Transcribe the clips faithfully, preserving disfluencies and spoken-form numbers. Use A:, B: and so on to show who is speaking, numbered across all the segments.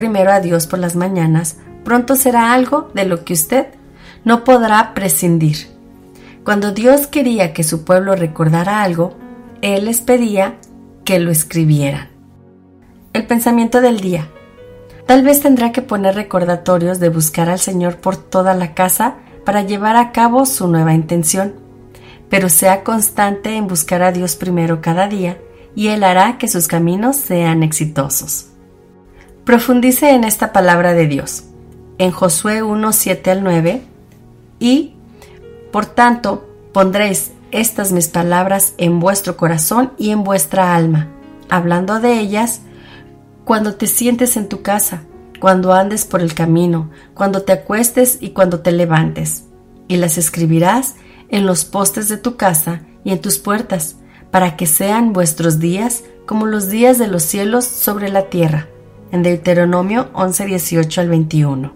A: primero a Dios por las mañanas, pronto será algo de lo que usted no podrá prescindir. Cuando Dios quería que su pueblo recordara algo, Él les pedía que lo escribieran. El pensamiento del día. Tal vez tendrá que poner recordatorios de buscar al Señor por toda la casa para llevar a cabo su nueva intención, pero sea constante en buscar a Dios primero cada día y Él hará que sus caminos sean exitosos. Profundice en esta palabra de Dios, en Josué uno, siete al nueve, y, por tanto, pondréis estas mis palabras en vuestro corazón y en vuestra alma, hablando de ellas cuando te sientes en tu casa, cuando andes por el camino, cuando te acuestes y cuando te levantes, y las escribirás en los postes de tu casa y en tus puertas, para que sean vuestros días como los días de los cielos sobre la tierra. En Deuteronomio once, dieciocho al veintiuno.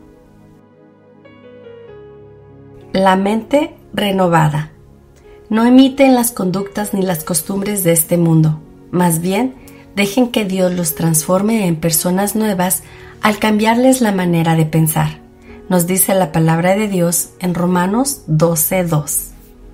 A: La mente renovada. No imiten las conductas ni las costumbres de este mundo. Más bien, dejen que Dios los transforme en personas nuevas al cambiarles la manera de pensar. Nos dice la palabra de Dios en Romanos doce, dos.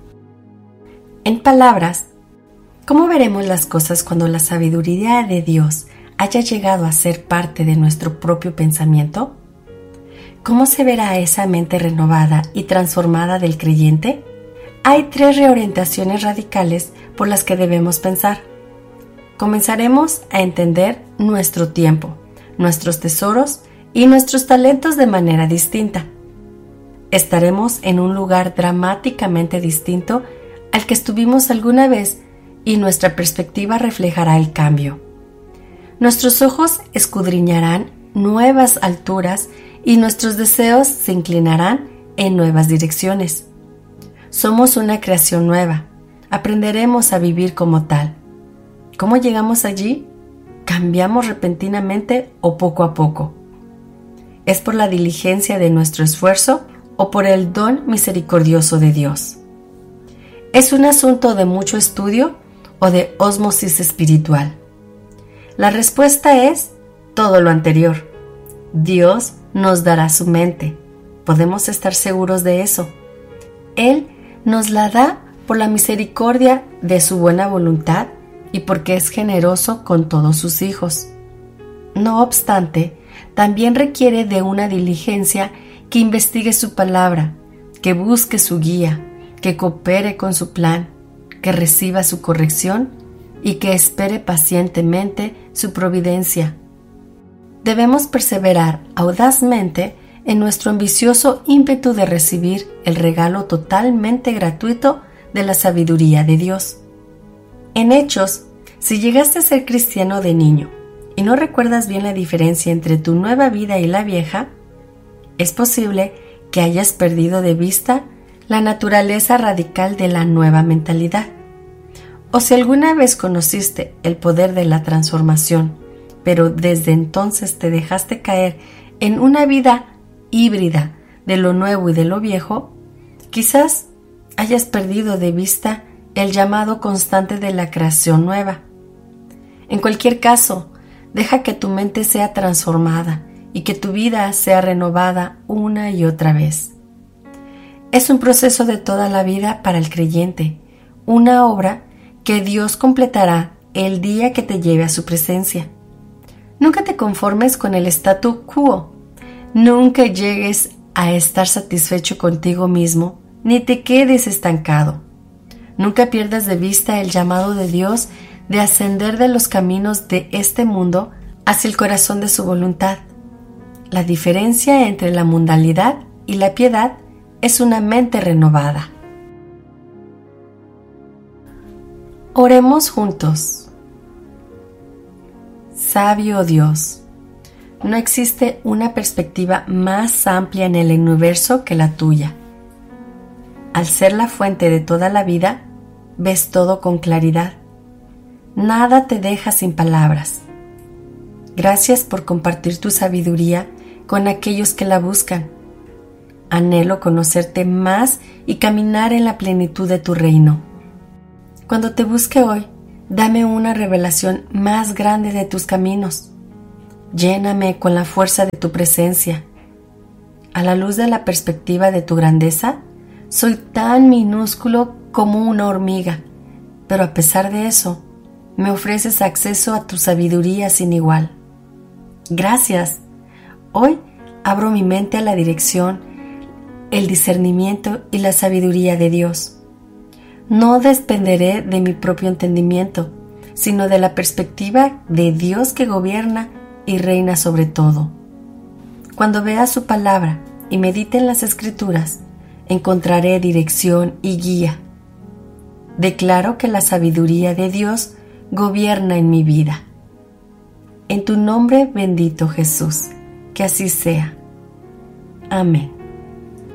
A: En palabras, ¿cómo veremos las cosas cuando la sabiduría de Dios haya llegado a ser parte de nuestro propio pensamiento? ¿Cómo se verá esa mente renovada y transformada del creyente? Hay tres reorientaciones radicales por las que debemos pensar. Comenzaremos a entender nuestro tiempo, nuestros tesoros y nuestros talentos de manera distinta. Estaremos en un lugar dramáticamente distinto al que estuvimos alguna vez y nuestra perspectiva reflejará el cambio. Nuestros ojos escudriñarán nuevas alturas y nuestros deseos se inclinarán en nuevas direcciones. Somos una creación nueva. Aprenderemos a vivir como tal. ¿Cómo llegamos allí? ¿Cambiamos repentinamente o poco a poco? ¿Es por la diligencia de nuestro esfuerzo o por el don misericordioso de Dios? ¿Es un asunto de mucho estudio o de ósmosis espiritual? La respuesta es todo lo anterior. Dios nos dará su mente. Podemos estar seguros de eso. Él nos la da por la misericordia de su buena voluntad y porque es generoso con todos sus hijos. No obstante, también requiere de una diligencia que investigue su palabra, que busque su guía, que coopere con su plan, que reciba su corrección y que espere pacientemente su providencia. Debemos perseverar audazmente en nuestro ambicioso ímpetu de recibir el regalo totalmente gratuito de la sabiduría de Dios. En Hechos, si llegaste a ser cristiano de niño y no recuerdas bien la diferencia entre tu nueva vida y la vieja, es posible que hayas perdido de vista la naturaleza radical de la nueva mentalidad. O si alguna vez conociste el poder de la transformación, pero desde entonces te dejaste caer en una vida híbrida de lo nuevo y de lo viejo, quizás hayas perdido de vista el llamado constante de la creación nueva. En cualquier caso, deja que tu mente sea transformada y que tu vida sea renovada una y otra vez. Es un proceso de toda la vida para el creyente, una obra que Dios completará el día que te lleve a su presencia. Nunca te conformes con el statu quo. Nunca llegues a estar satisfecho contigo mismo, ni te quedes estancado. Nunca pierdas de vista el llamado de Dios de ascender de los caminos de este mundo hacia el corazón de su voluntad. La diferencia entre la mundanalidad y la piedad es una mente renovada. Oremos juntos. Sabio Dios, no existe una perspectiva más amplia en el universo que la tuya. Al ser la fuente de toda la vida, ves todo con claridad. Nada te deja sin palabras. Gracias por compartir tu sabiduría con aquellos que la buscan. Anhelo conocerte más y caminar en la plenitud de tu reino. Cuando te busque hoy, dame una revelación más grande de tus caminos. Lléname con la fuerza de tu presencia. A la luz de la perspectiva de tu grandeza, soy tan minúsculo como una hormiga, pero a pesar de eso, me ofreces acceso a tu sabiduría sin igual. Gracias. Hoy abro mi mente a la dirección, el discernimiento y la sabiduría de Dios. No dependeré de mi propio entendimiento, sino de la perspectiva de Dios que gobierna y reina sobre todo. Cuando vea su palabra y medite en las Escrituras, encontraré dirección y guía. Declaro que la sabiduría de Dios gobierna en mi vida. En tu nombre bendito Jesús, que así sea. Amén.